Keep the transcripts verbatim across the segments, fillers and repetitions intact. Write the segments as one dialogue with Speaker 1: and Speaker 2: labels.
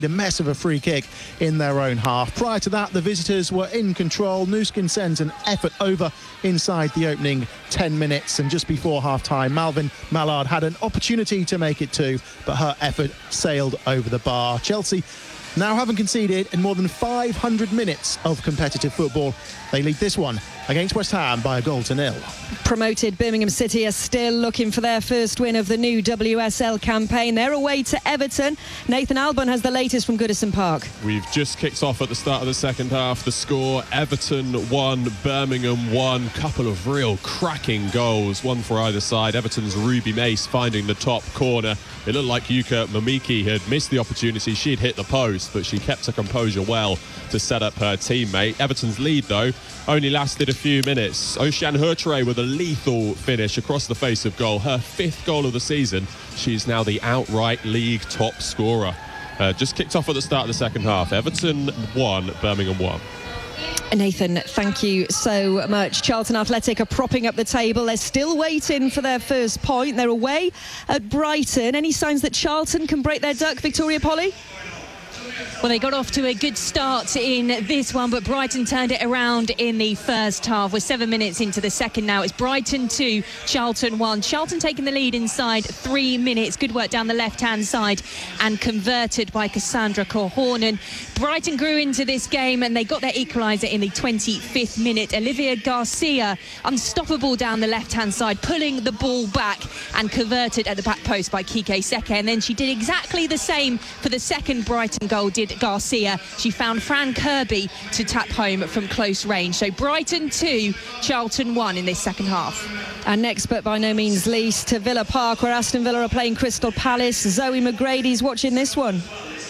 Speaker 1: A mess of a free kick in their own half. Prior to that, the visitors were in control. Nuskin sends an effort over inside the opening ten minutes, and just before half-time, Malvin Mallard had an opportunity to make it two, but her effort sailed over the bar. Chelsea now haven't conceded in more than five hundred minutes of competitive football. They lead this one against West Ham by a goal to nil.
Speaker 2: Promoted Birmingham City are still looking for their first win of the new W S L campaign. They're away to Everton. Nathan Albon has the latest from Goodison Park.
Speaker 3: We've just kicked off at the start of the second half. The score, Everton one, Birmingham one. Couple of real cracking goals, one for either side. Everton's Ruby Mace finding the top corner. It looked like Yuka Momiki had missed the opportunity. She'd hit the post, but she kept her composure well to set up her teammate. Everton's lead, though, only lasted a few minutes. Oceane Hurtre with a lethal finish across the face of goal. Her fifth goal of the season. She's now the outright league top scorer. Uh, just kicked off at the start of the second half. Everton one, Birmingham one.
Speaker 2: Nathan, thank you so much. Charlton Athletic are propping up the table. They're still waiting for their first point. They're away at Brighton. Any signs that Charlton can break their duck, Victoria Polly?
Speaker 4: Well, they got off to a good start in this one, but Brighton turned it around in the first half. We're seven minutes into the second now. It's Brighton two, Charlton one. Charlton taking the lead inside three minutes. Good work down the left-hand side and converted by Cassandra Corhornan. Brighton grew into this game and they got their equaliser in the twenty-fifth minute. Olivia Garcia, unstoppable down the left-hand side, pulling the ball back and converted at the back post by Kike Seke. And then she did exactly the same for the second Brighton goal, did Garcia. She found Fran Kirby to tap home from close range. So Brighton two, Charlton one in this second half.
Speaker 2: And next, but by no means least, to Villa Park, where Aston Villa are playing Crystal Palace. Zoe McGrady's watching this one.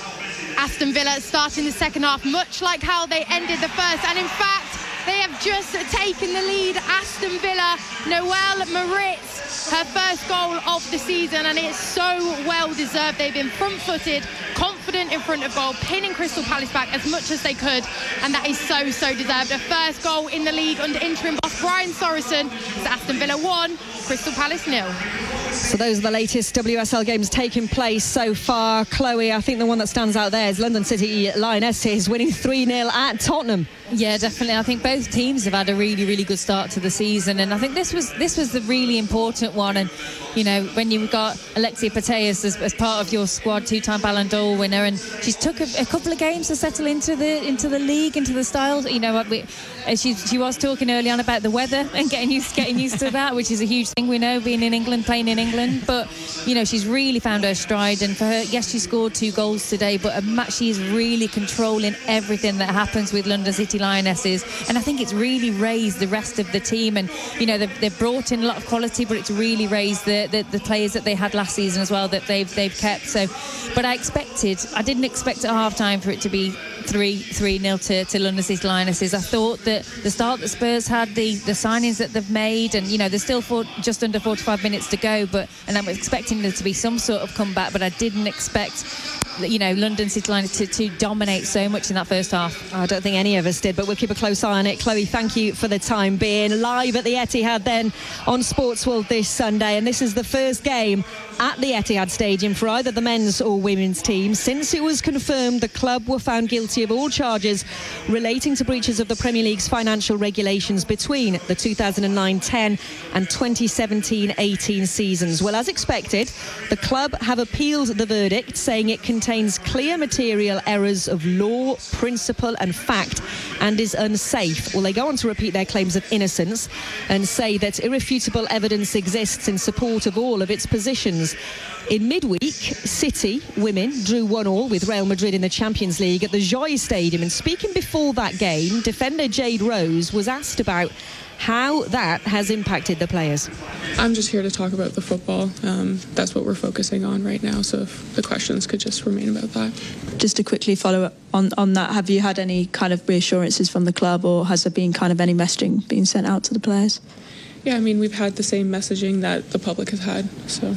Speaker 5: Aston Villa starting the second half much like how they ended the first, and in fact they have just taken the lead. Aston Villa, Noelle Moritz, her first goal of the season, and it's so well deserved. They've been front-footed, confident in front of goal, pinning Crystal Palace back as much as they could, and that is so, so deserved. A first goal in the league under interim boss Brian Sorensen. It's Aston Villa one, Crystal Palace nil.
Speaker 2: So those are the latest W S L games taking place so far. Chloe, I think the one that stands out there is London City Lionesses winning three nil at Tottenham.
Speaker 6: Yeah, definitely. I think both teams have had a really, really good start to the season, and I think this was this was the really important one. And you know, when you've got Alexia Putellas as, as part of your squad, two-time Ballon d'Or winner, and she's took a, a couple of games to settle into the into the league, into the style. You know, we, she she was talking early on about the weather and getting used getting used to that, which is a huge thing. We know, being in England, playing in England, but you know, she's really found her stride. And for her, yes, she scored two goals today, but a match she is really controlling everything that happens with London City Lionesses, and I think it's really raised the rest of the team. And you know, they've, they've brought in a lot of quality, but it's really raised the, the, the players that they had last season as well, that they've they've kept. So, but I expected, I didn't expect at half time for it to be three three nil to, to London City Lionesses. I thought that the start that Spurs had, the the signings that they've made, and you know, there's still four, just under forty-five minutes to go, but and I'm expecting there to be some sort of comeback, but I didn't expect, you know, London City Lionesses to, to dominate so much in that first half.
Speaker 2: I don't think any of us did, but we'll keep a close eye on it. Chloe, thank you for the time being. Live at the Etihad then on Sportsworld this Sunday, and this is the first game at the Etihad Stadium for either the men's or women's team since it was confirmed the club were found guilty of all charges relating to breaches of the Premier League's financial regulations between the two thousand nine ten and twenty seventeen eighteen seasons. Well, as expected, the club have appealed the verdict, saying it contains clear material errors of law, principle and fact and is unsafe. Well, they go on to repeat their claims of innocence and say that irrefutable evidence exists in support of all of its positions. In midweek, City women drew one all with Real Madrid in the Champions League at the Joy Stadium, and speaking before that game, defender Jade Rose was asked about how that has impacted the players.
Speaker 7: I'm just here to talk about the football. Um, that's what we're focusing on right now, so if the questions could just remain about that.
Speaker 8: Just to quickly follow up on, on that, have you had any kind of reassurances from the club, or has there been kind of any messaging being sent out to the players?
Speaker 7: Yeah, I mean, we've had the same messaging that the public has had, so...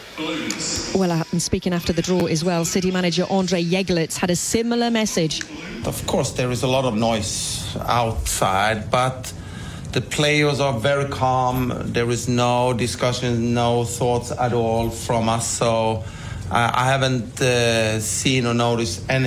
Speaker 2: Well, uh, and speaking after the draw as well, City manager Andre Yeglitz had a similar message.
Speaker 9: Of course, there is a lot of noise outside, but the players are very calm. There is no discussion, no thoughts at all from us. So I, I haven't uh, seen or noticed any